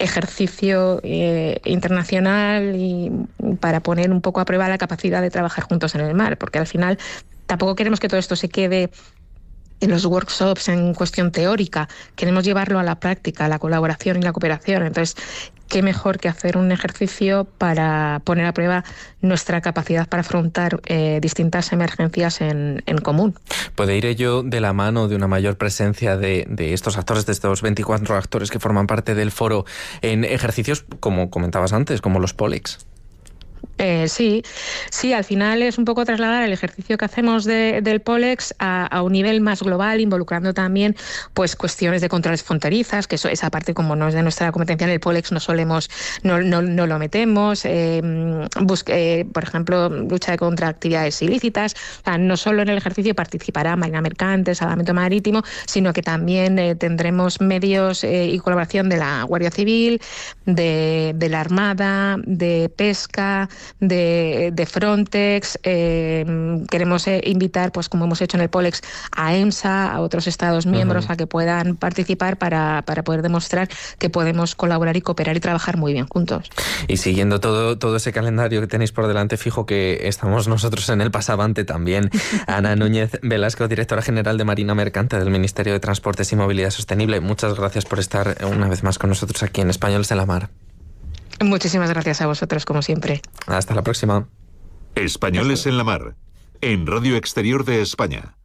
ejercicio internacional y para poner un poco a prueba la capacidad de trabajar juntos en el mar, porque al final tampoco queremos que todo esto se quede en los workshops en cuestión teórica, queremos llevarlo a la práctica, a la colaboración y la cooperación. Entonces, qué mejor que hacer un ejercicio para poner a prueba nuestra capacidad para afrontar distintas emergencias en común. ¿Puede ir ello de la mano de una mayor presencia de estos actores, de estos 24 actores que forman parte del foro, en ejercicios, como comentabas antes, como los POLEX? Sí, al final es un poco trasladar el ejercicio que hacemos del POLEX a un nivel más global, involucrando también pues cuestiones de controles fronterizas, que esa parte, como no es de nuestra competencia en el POLEX, no lo metemos, por ejemplo, lucha contra actividades ilícitas. O sea, no solo en el ejercicio participará Marina Mercante, Salvamento Marítimo, sino que también tendremos medios y colaboración de la Guardia Civil, de la Armada, de Pesca, de Frontex. Queremos invitar, pues como hemos hecho en el POLEX, a EMSA, a otros Estados miembros, a que puedan participar para poder demostrar que podemos colaborar y cooperar y trabajar muy bien juntos. Y siguiendo todo ese calendario que tenéis por delante, fijo que estamos nosotros en el pasavante también. Ana Núñez Velasco, directora general de Marina Mercante del Ministerio de Transportes y Movilidad Sostenible, muchas gracias por estar una vez más con nosotros aquí en Españoles en la Mar. Muchísimas gracias a vosotros, como siempre. Hasta la próxima. Españoles en la Mar, en Radio Exterior de España.